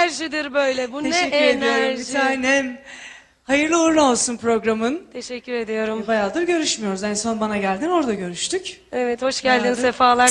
enerjidir böyle? Bu ne Teşekkür ediyorum enerji? bir tanem. Hayırlı uğurlu olsun programın. Teşekkür ediyorum. Bayağıdır görüşmüyoruz. En son bana geldin, orada görüştük. Evet, hoş geldin, Bayağıdır. sefalar